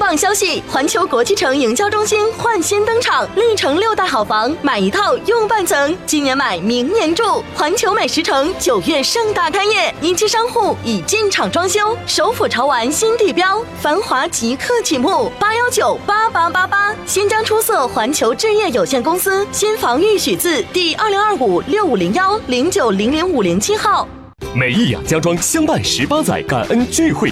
旺消息，环球国际城营销中心焕新登场，历城6大好房，买一套用半层，今年买明年住。环球美食城9月盛大开业，一期商户已进场装修，首府潮玩新地标，繁华即刻启幕，8198888。新疆出色环球置业有限公司新房预许字第2025650109000507号。 美意雅家装相伴18载感恩聚会